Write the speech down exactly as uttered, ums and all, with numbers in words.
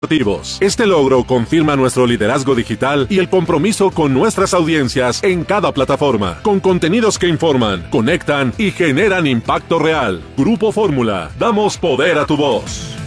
Este logro confirma nuestro liderazgo digital y el compromiso con nuestras audiencias en cada plataforma, con contenidos que informan, conectan y generan impacto real. Grupo Fórmula, damos poder a tu voz.